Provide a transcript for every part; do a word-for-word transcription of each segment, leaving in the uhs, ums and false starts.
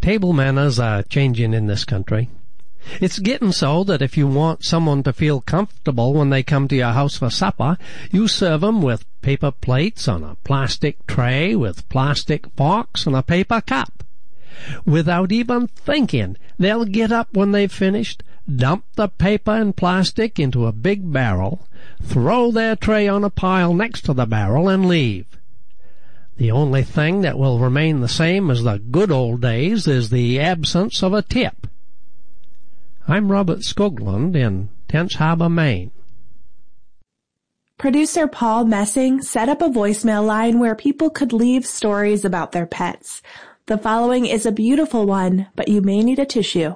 Table manners are changing in this country. It's getting so that if you want someone to feel comfortable when they come to your house for supper, you serve 'em with paper plates on a plastic tray with plastic forks and a paper cup. Without even thinking, they'll get up when they've finished, dump the paper and plastic into a big barrel, throw their tray on a pile next to the barrel, and leave. The only thing that will remain the same as the good old days is the absence of a tip. I'm Robert Skoglund in Tench Harbor, Maine. Producer Paul Messing set up a voicemail line where people could leave stories about their pets. The following is a beautiful one, but you may need a tissue.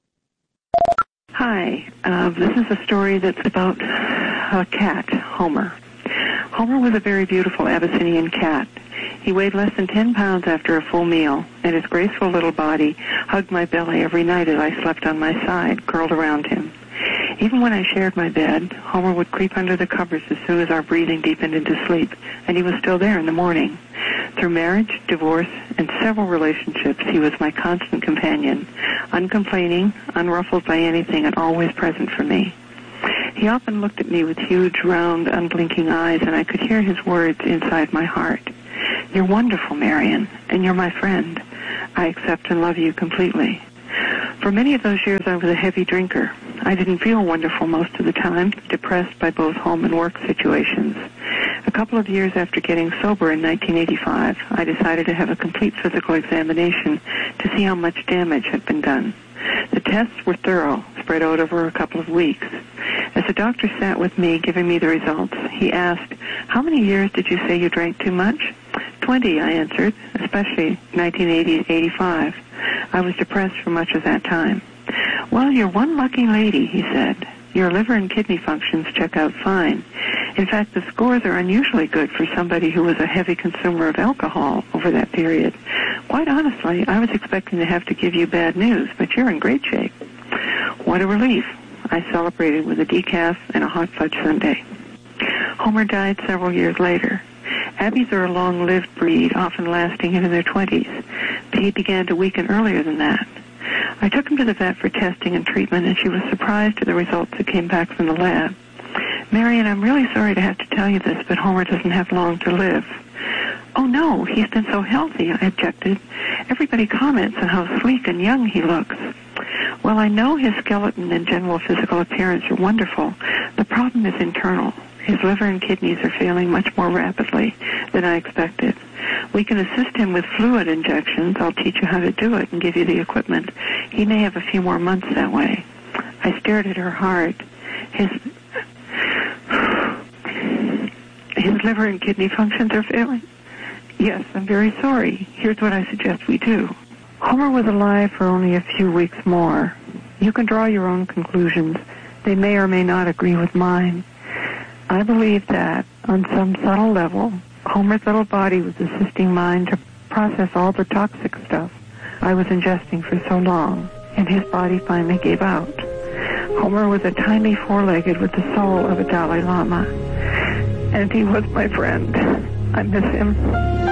Hi, uh, this is a story that's about a cat, Homer. Homer was a very beautiful Abyssinian cat. He weighed less than ten pounds after a full meal, and his graceful little body hugged my belly every night as I slept on my side, curled around him. Even when I shared my bed, Homer would creep under the covers as soon as our breathing deepened into sleep, and he was still there in the morning. Through marriage, divorce, and several relationships, he was my constant companion, uncomplaining, unruffled by anything, and always present for me. He often looked at me with huge, round, unblinking eyes, and I could hear his words inside my heart. "You're wonderful, Marion, and you're my friend. I accept and love you completely." For many of those years, I was a heavy drinker. I didn't feel wonderful most of the time, depressed by both home and work situations. A couple of years after getting sober in nineteen eighty-five, I decided to have a complete physical examination to see how much damage had been done. The tests were thorough, spread out over a couple of weeks. As the doctor sat with me giving me the results, he asked, "How many years did you say you drank too much?" Twenty, I answered, especially nineteen eighty to eighty-five. I was depressed for much of that time. "Well, you're one lucky lady," he said. "Your liver and kidney functions check out fine. In fact, the scores are unusually good for somebody who was a heavy consumer of alcohol over that period. Quite honestly, I was expecting to have to give you bad news, but you're in great shape." What a relief. I celebrated with a decaf and a hot fudge sundae. Homer died several years later. Abbies are a long-lived breed, often lasting into their twenties, but he began to weaken earlier than that. I took him to the vet for testing and treatment, and she was surprised at the results that came back from the lab. "Marion, I'm really sorry to have to tell you this, but Homer doesn't have long to live." "Oh, no, he's been so healthy," I objected. "Everybody comments on how sleek and young he looks." "Well, I know his skeleton and general physical appearance are wonderful. The problem is internal. His liver and kidneys are failing much more rapidly than I expected. We can assist him with fluid injections. I'll teach you how to do it and give you the equipment. He may have a few more months that way." I stared at her hard. His his liver and kidney functions are failing? "Yes, I'm very sorry. Here's what I suggest we do." Homer was alive for only a few weeks more. You can draw your own conclusions. They may or may not agree with mine. I believe that, on some subtle level, Homer's little body was assisting mine to process all the toxic stuff I was ingesting for so long, and his body finally gave out. Homer was a tiny four-legged with the soul of a Dalai Lama, and he was my friend. I miss him.